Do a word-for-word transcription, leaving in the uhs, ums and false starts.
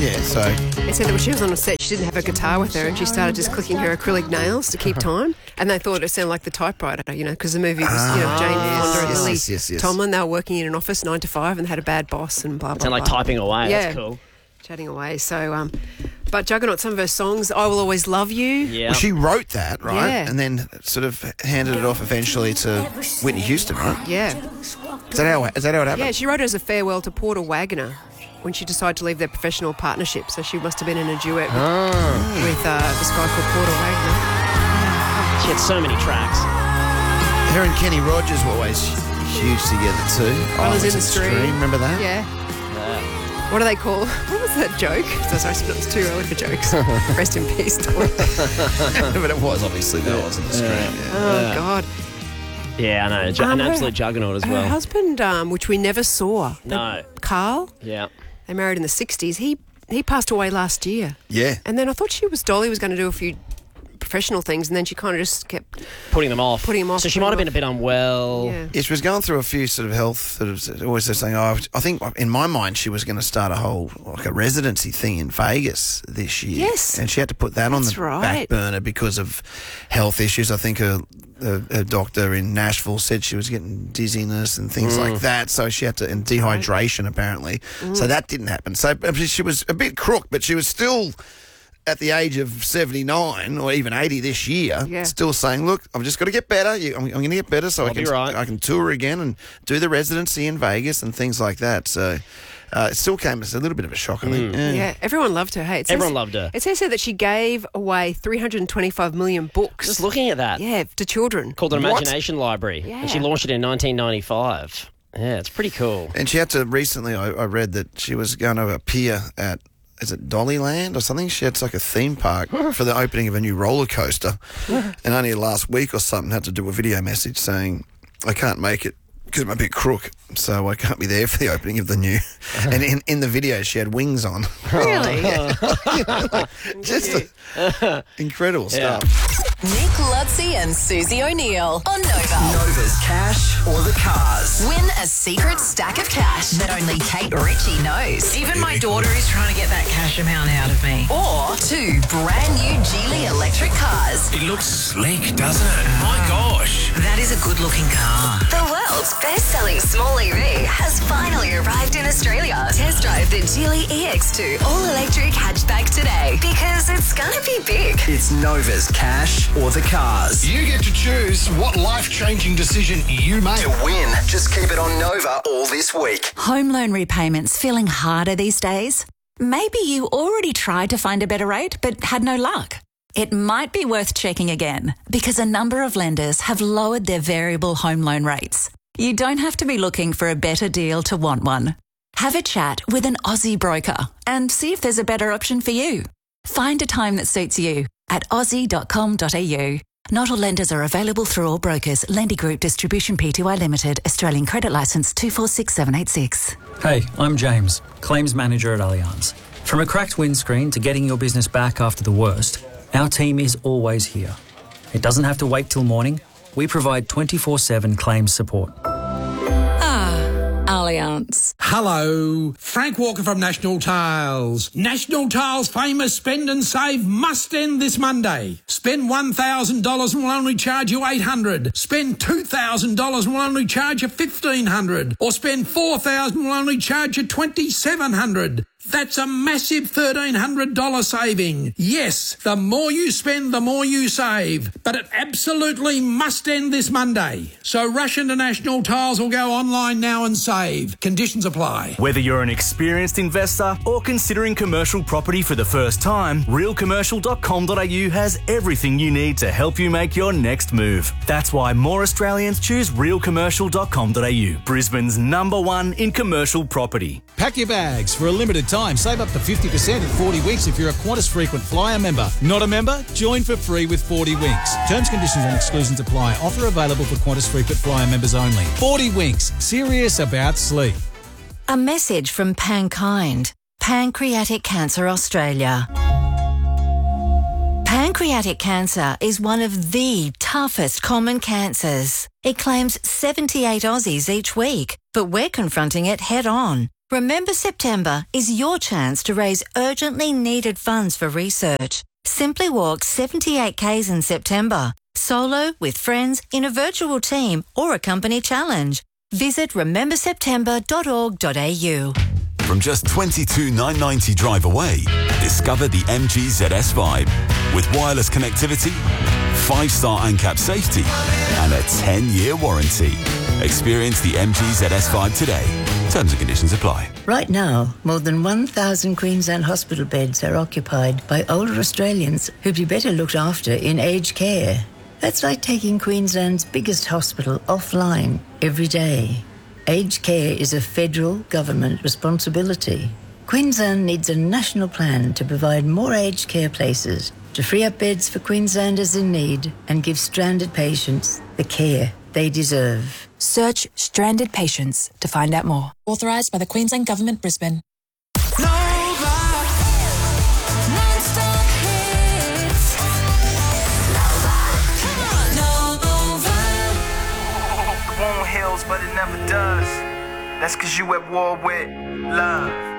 Yeah, so... It said that when she was on a set, she didn't have her guitar with her and she started just clicking her acrylic nails to keep time. And they thought it sounded like The Typewriter, you know, because the movie was, you know, Jane Fonda and yes, Lily yes, yes, yes. Tomlin. They were working in an office nine to five and they had a bad boss and blah, blah, Sound blah. like typing away. Yeah. That's cool. Chatting away. So, um, but Juggernaut, some of her songs, I Will Always Love You. Yeah. Well, she wrote that, right? Yeah. And then sort of handed it off eventually to Whitney Houston, right? Yeah. Is that how, is that how it happened? Yeah, she wrote it as a farewell to Porter Wagoner when she decided to leave their professional partnership. So she must have been in a duet with, Oh. with uh, this guy called Porter Wagoner. She had so many tracks. Her and Kenny Rogers were always huge together too. Islands in the Islands Stream. Remember that? Yeah. What do they call? What was that joke? So sorry, it's too early for jokes. Rest in peace, Tori. But it was obviously the Islands in the Stream. Yeah. Oh, God. Yeah, I know. Ju- Um, An her- absolute juggernaut as Her well. husband, um, which we never saw, the- No. Carl, Yeah. they married in the sixties. He he passed away last year. Yeah. And then I thought she was, Dolly was going to do a few professional things, and then she kind of just kept... Putting them off. Putting them off, So she putting might have them been a bit unwell. Yeah. Yeah, she was going through a few sort of health sort of always saying, oh, I think in my mind she was going to start a whole like a residency thing in Vegas this year. Yes. And she had to put that on That's the right. back burner because of health issues. I think her, her, her doctor in Nashville said she was getting dizziness and things like that. So she had to, and dehydration apparently. So that didn't happen. So I mean, she was a bit crook, but she was still at the age of seventy-nine or even eighty this year, Yeah. still saying, look, I've just got to get better. You- I'm, I'm going to get better so I I'll be can right. I can tour again and do the residency in Vegas and things like that. So uh, it still came as a little bit of a shock, I think. Yeah. Yeah, everyone loved her. Hey, it says, Everyone loved her. It says here that she gave away three hundred twenty-five million books. Just looking at that. Yeah, to children. Called an What? Imagination Library. Yeah. And she launched it in nineteen ninety-five. Yeah, it's pretty cool. And she had to, recently I, I read that she was going to appear at, is it Dollyland or something? She had like a theme park for the opening of a new roller coaster. And only last week or something had to do a video message saying, I can't make it because I'm a bit crook, so I can't be there for the opening of the new. And in, in the video, she had wings on. Really? Just uh, incredible Yeah. stuff. Nick Lutzi and Susie O'Neill on Nova. Nova's cash or the cars. Win a secret stack of cash that only Kate Ritchie knows. Even my daughter is trying to get that cash amount out of me. Or two brand new Geely electric cars. It looks sleek, doesn't it? My gosh. That is a good looking car. The world's best-selling small E V has finally arrived in Australia. Test drive the Geely E X two all-electric hatchback today because it's gonna be big. It's Nova's cash or the cars. You get to choose what life-changing decision you make. To win, just keep it on Nova all this week. Home loan repayments feeling harder these days? Maybe you already tried to find a better rate but had no luck. It might be worth checking again because a number of lenders have lowered their variable home loan rates. You don't have to be looking for a better deal to want one. Have a chat with an Aussie broker and see if there's a better option for you. Find a time that suits you at aussie dot com dot a u. Not all lenders are available through all brokers. Lendy Group Distribution Pty Limited, Australian Credit Licence two four six seven eight six. Hey, I'm James, Claims Manager at Allianz. From a cracked windscreen to getting your business back after the worst, our team is always here. It doesn't have to wait till morning. We provide twenty-four seven claims support. Allianz. Hello, Frank Walker from National Tiles. National Tiles' famous spend and save must end this Monday. Spend one thousand dollars and we'll only charge you eight hundred dollars. Spend two thousand dollars and we'll only charge you fifteen hundred dollars. Or spend four thousand dollars and we'll only charge you twenty-seven hundred dollars. That's a massive thirteen hundred dollars saving. Yes, the more you spend, the more you save. But it absolutely must end this Monday. So rush into National Tiles or go online now and save. Conditions apply. Whether you're an experienced investor or considering commercial property for the first time, real commercial dot com dot a u has everything you need to help you make your next move. That's why more Australians choose real commercial dot com dot a u, Brisbane's number one in commercial property. Pack your bags for a limited time. Save up to fifty percent in forty weeks if you're a Qantas Frequent Flyer member. Not a member? Join for free with forty winks. Terms, conditions and exclusions apply. Offer available for Qantas Frequent Flyer members only. forty winks. Serious about sleep. A message from Pankind, Pancreatic Cancer Australia. Pancreatic cancer is one of the toughest common cancers. It claims seventy-eight Aussies each week, but we're confronting it head on. Remember September is your chance to raise urgently needed funds for research. Simply walk seventy-eight kays in September, solo, with friends, in a virtual team or a company challenge. Visit remember september dot org dot a u. From just twenty-two thousand nine hundred ninety drive away, discover the M G Z S Vibe. With wireless connectivity, five-star ANCAP safety, and a ten-year warranty. Experience the M G Z S Vibe today. Terms and conditions apply. Right now, more than one thousand Queensland hospital beds are occupied by older Australians who'd be better looked after in aged care. That's like taking Queensland's biggest hospital offline every day. Aged care is a federal government responsibility. Queensland needs a national plan to provide more aged care places, to free up beds for Queenslanders in need and give stranded patients the care they deserve. Search Stranded Patients to find out more. Authorised by the Queensland Government, Brisbane. But it never does. That's cause you at war with love.